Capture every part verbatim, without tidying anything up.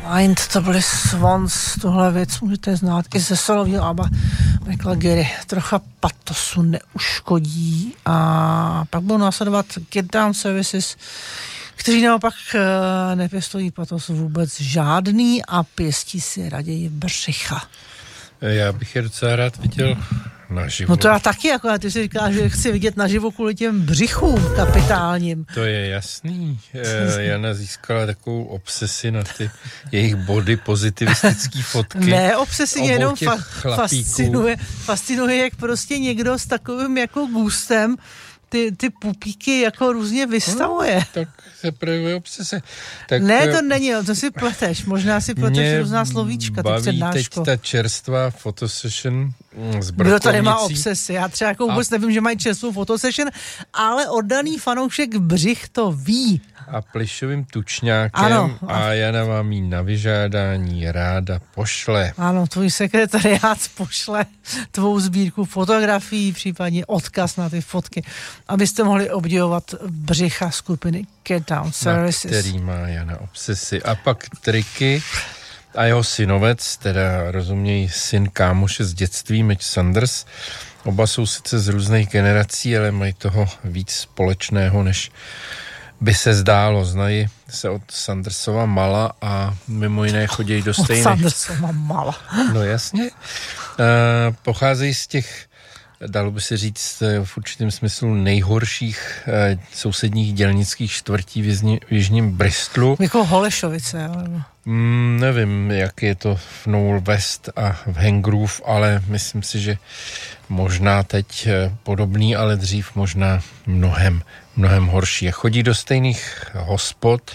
Mind, to byly Swans, tuhle věc můžete znát i ze solovního alba Michaela Gary. Trocha patosu neuškodí. A pak budou následovat Get Down Services, kteří naopak nepěstují patos vůbec žádný a pěstí si raději břicha. Já bych je docela rád viděl naživo. No to já taky, jako ty si říkáš, že chci vidět naživo kvůli těm břichům kapitálním. To je jasný. Jana získala takovou obsesi na ty jejich body pozitivistický fotky. Ne, obsesi jenom fa- fascinuje, fascinuje, jak prostě někdo s takovým jako gustem ty, ty pupíky jako různě vystavuje. No, tak se projevuje obsese. Tak, ne, to není, to si pleteš. Možná si pleteš různá slovíčka. Baví teď ta čerstvá fotosession s Brkovnicí. Kdo tady má obsesy? Já třeba jako vůbec a... nevím, že mají čerstvou fotosession, ale oddaný fanoušek břich to ví. A plišovým tučňákem ano, a Jana vám jí na vyžádání ráda pošle. Ano, tvůj sekretariát pošle tvou sbírku fotografií, případně odkaz na ty fotky, abyste mohli obdivovat břicha skupiny Get Down Services. Na který má Jana obsesy. A pak triky a jeho synovec, teda rozumějí syn kámoše z dětství, Mitch Sanders. Oba jsou sice z různých generací, ale mají toho víc společného, než by se zdálo. Znají se od Sandersova mala a mimo jiné chodí do stejných... Od Sandersova mala. No jasně. Uh, pocházejí z těch, dalo by se říct, v určitém smyslu nejhorších uh, sousedních dělnických čtvrtí v, jižní, v jižním Bristolu. Jako Holešovice, ale... Mm, nevím, jak je to v Knoll West a v Hengrove, ale myslím si, že možná teď podobný, ale dřív možná mnohem, mnohem horší. A chodí do stejných hospod.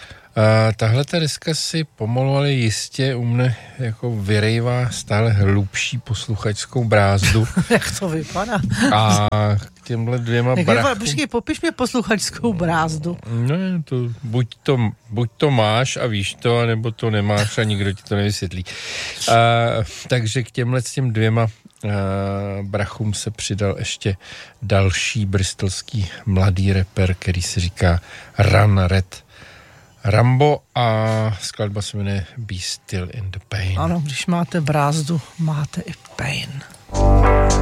A tahle ta deska si pomalu, ale jistě u mne jako vyrejvá stále hlubší posluchačskou brázdu. Jak to vypadá? A k těmhle dvěma brachům... Počkej, popiš mi posluchačskou brázdu. No, to buď, to buď to máš a víš to, nebo to nemáš a nikdo ti to nevysvětlí. A, takže k těmhle s těm dvěma Uh, brachům se přidal ještě další bristolský mladý rapper, který se říká Run Red Rambo a skladba se jmenuje Be Still in the Pain. Ano, když máte brázdu, máte i pain.